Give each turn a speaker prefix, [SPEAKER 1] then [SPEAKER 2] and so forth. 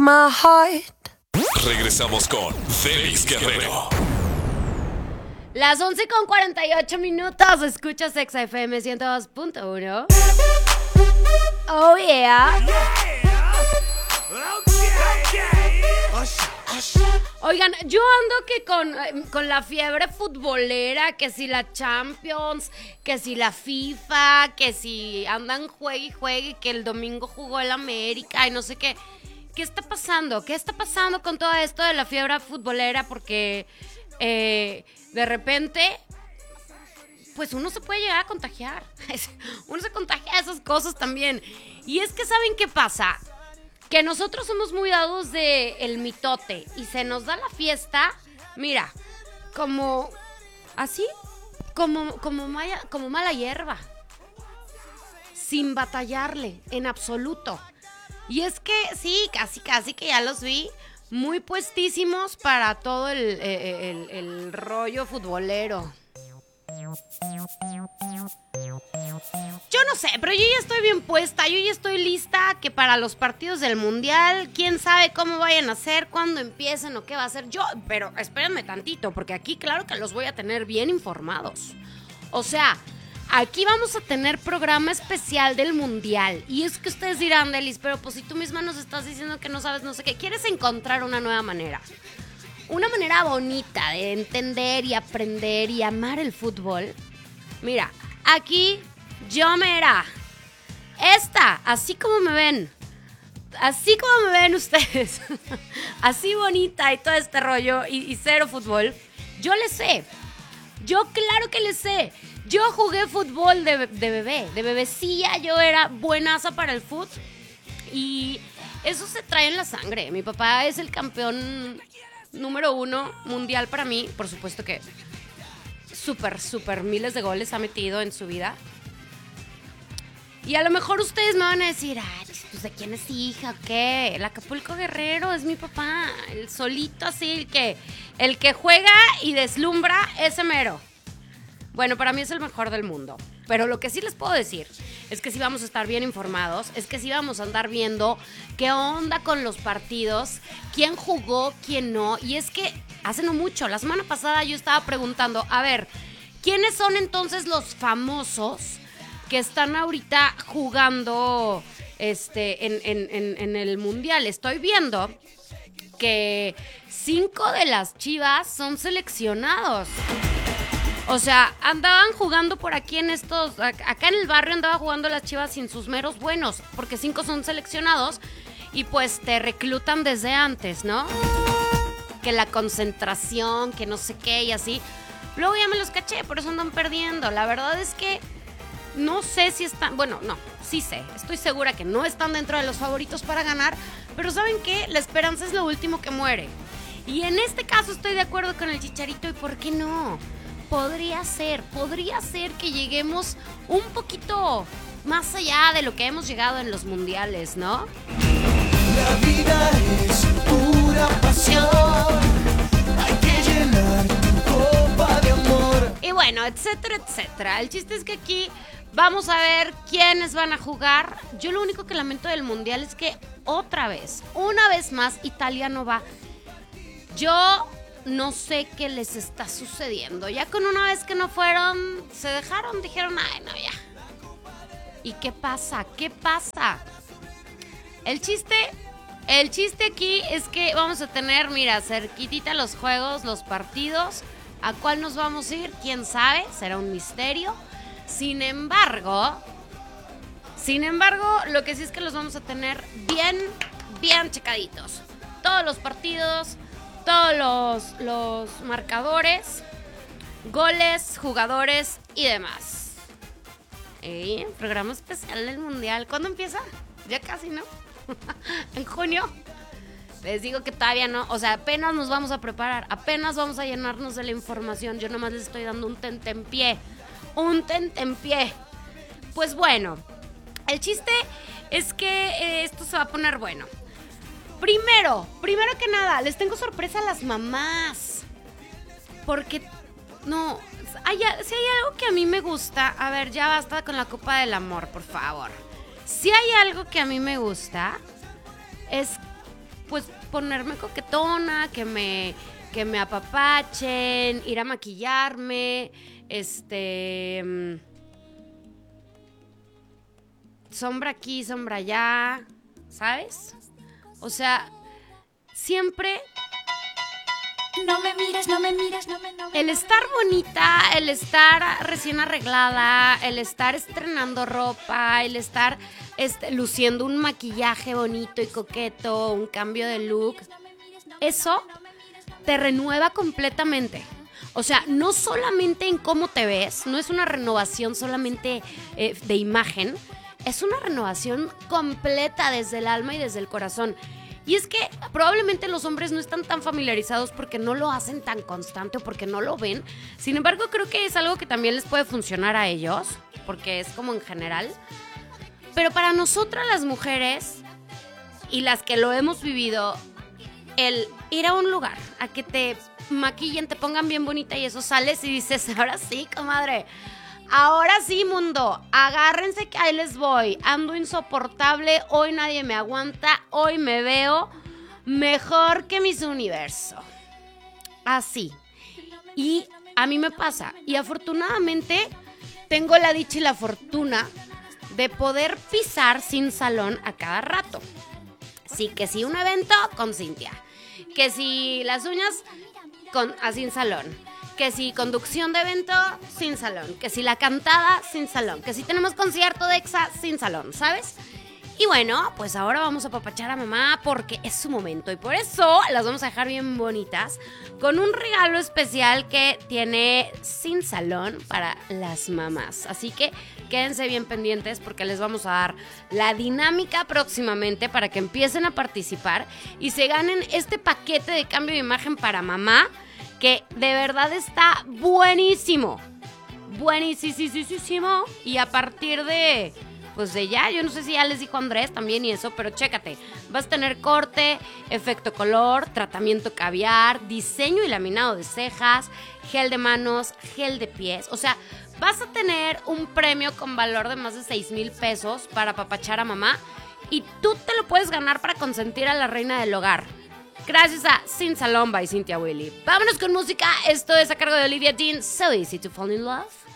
[SPEAKER 1] My heart.
[SPEAKER 2] Regresamos con Félix Guerrero.
[SPEAKER 3] Las 11:48. Escuchas Exa FM 102.1. Oh yeah. Oigan, yo ando que con la fiebre futbolera, que si la Champions, que si la FIFA, que si andan juegue y juegue, que el domingo jugó el América y no sé qué. ¿Qué está pasando? ¿Qué está pasando con todo esto de la fiebre futbolera? Porque de repente, pues uno se puede llegar a contagiar. Uno se contagia de esas cosas también. Y es que ¿saben qué pasa? Que nosotros somos muy dados de el mitote y se nos da la fiesta, mira, como así, como mala hierba, sin batallarle en absoluto. Y es que sí, casi que ya los vi muy puestísimos para todo el rollo futbolero. Yo no sé, pero yo ya estoy bien puesta, yo ya estoy lista que para los partidos del Mundial, quién sabe cómo vayan a ser, cuándo empiecen o qué va a ser yo, pero espérenme tantito, porque aquí claro que los voy a tener bien informados. O sea, aquí vamos a tener programa especial del Mundial. Y es que ustedes dirán, Delis, pero pues si tú misma nos estás diciendo que no sabes no sé qué, ¿quieres encontrar una nueva manera? Una manera bonita de entender y aprender y amar el fútbol. Mira, aquí yo así como me ven ustedes, así bonita y todo este rollo y cero fútbol, yo le sé. Yo claro que le sé. Yo jugué fútbol de bebecilla, yo era buenaza para el fútbol y eso se trae en la sangre. Mi papá es el campeón número 1 mundial para mí, por supuesto que súper miles de goles ha metido en su vida. Y a lo mejor ustedes me van a decir, ay, pues ¿de quién es hija o qué? El Acapulco Guerrero es mi papá, el solito así, el que juega y deslumbra, ese mero. Bueno, para mí es el mejor del mundo. Pero lo que sí les puedo decir es que sí vamos a estar bien informados, es que sí vamos a andar viendo qué onda con los partidos, quién jugó, quién no. Y es que hace no mucho, la semana pasada yo estaba preguntando, a ver, ¿quiénes son entonces los famosos que están ahorita jugando en el Mundial? Estoy viendo que 5 de las Chivas son seleccionados. O sea, andaban jugando por aquí acá en el barrio andaban jugando las Chivas sin sus meros buenos, porque 5 son seleccionados y pues te reclutan desde antes, ¿no? Que la concentración, que no sé qué y así. Luego ya me los caché, por eso andan perdiendo. La verdad es que no sé si están, bueno, no, sí sé, estoy segura que no están dentro de los favoritos para ganar, pero ¿saben qué? La esperanza es lo último que muere. Y en este caso estoy de acuerdo con el Chicharito, ¿y por qué no? Podría ser que lleguemos un poquito más allá de lo que hemos llegado en los mundiales, ¿no?
[SPEAKER 1] La vida es pura pasión. Hay que llenar tu copa de amor.
[SPEAKER 3] Y bueno, etcétera, etcétera. El chiste es que aquí vamos a ver quiénes van a jugar. Yo lo único que lamento del mundial es que una vez más, Italia no va. Yo no sé qué les está sucediendo. Ya con una vez que no fueron, se dejaron, dijeron, ay, no, ya. ¿Y qué pasa? El chiste aquí es que vamos a tener, mira, cerquitita los juegos, los partidos. ¿A cuál nos vamos a ir? ¿Quién sabe? Será un misterio. Sin embargo, lo que sí es que los vamos a tener bien checaditos. Todos los partidos, todos los marcadores, goles, jugadores y demás. Programa especial del Mundial. ¿Cuándo empieza? Ya casi, ¿no? En junio. Les digo que todavía no, o sea, apenas nos vamos a preparar, apenas vamos a llenarnos de la información. Yo nomás les estoy dando un tentempié. Pues bueno, el chiste es que esto se va a poner bueno. Primero que nada, les tengo sorpresa a las mamás. Porque, no, si hay algo que a mí me gusta, a ver, ya basta con la copa del amor, por favor. Si hay algo que a mí me gusta, es pues ponerme coquetona, que me apapachen, ir a maquillarme, sombra aquí, sombra allá, ¿sabes? O sea, siempre
[SPEAKER 4] No me mires, no me mires,
[SPEAKER 3] el estar bonita, el estar recién arreglada, el estar estrenando ropa, el estar luciendo un maquillaje bonito y coqueto, un cambio de look, eso te renueva completamente. O sea, no solamente en cómo te ves, no es una renovación solamente de imagen, es una renovación completa desde el alma y desde el corazón. Y es que probablemente los hombres no están tan familiarizados porque no lo hacen tan constante o porque no lo ven. Sin embargo, creo que es algo que también les puede funcionar a ellos, porque es como en general. Pero para nosotras las mujeres, y las que lo hemos vivido, el ir a un lugar, a que te maquillen, te pongan bien bonita y eso sales y dices, ahora sí, comadre. Ahora sí, mundo, agárrense que ahí les voy. Ando insoportable, hoy nadie me aguanta, hoy me veo mejor que Miss Universo. Así. Y a mí me pasa. Y afortunadamente tengo la dicha y la fortuna de poder pisar sin salón a cada rato. Sí, que si un evento con Cintia, que si las uñas sin salón, que si conducción de evento, sin salón, que si la cantada, sin salón, que si tenemos concierto de EXA, sin salón, ¿sabes? Y bueno, pues ahora vamos a apapachar a mamá porque es su momento y por eso las vamos a dejar bien bonitas con un regalo especial que tiene Sin Salón para las mamás. Así que quédense bien pendientes porque les vamos a dar la dinámica próximamente para que empiecen a participar y se ganen este paquete de cambio de imagen para mamá que de verdad está buenísimo. Buenísimo. Y a partir de... pues de ya, yo no sé si ya les dijo Andrés también y eso, pero chécate, vas a tener corte, efecto color, tratamiento caviar, diseño y laminado de cejas, gel de manos, gel de pies, o sea, vas a tener un premio con valor de más de 6,000 pesos para apapachar a mamá y tú te lo puedes ganar para consentir a la reina del hogar. Gracias a Sin Salón by Cynthia Willy. Vámonos con música, esto es a cargo de Olivia Dean, So Easy to Fall in Love.